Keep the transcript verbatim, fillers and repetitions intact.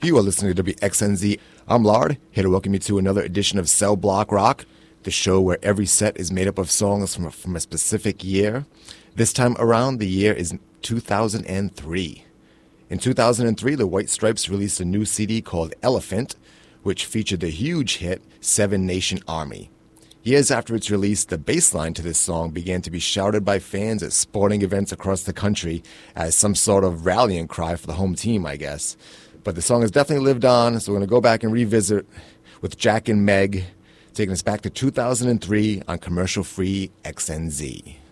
You are listening to W X N Z. I'm Lard, here to welcome you to another edition of Cell Block Rock, the show where every set is made up of songs from a, from a specific year. This time around, the year is two thousand three. In two thousand three, the White Stripes released a new C D called Elephant, which featured the huge hit Seven Nation Army. Years after its release, the bass line to this song began to be shouted by fans at sporting events across the country as some sort of rallying cry for the home team, I guess. But the song has definitely lived on, so we're going to go back and revisit with Jack and Meg, taking us back to two thousand three on commercial-free X N Z.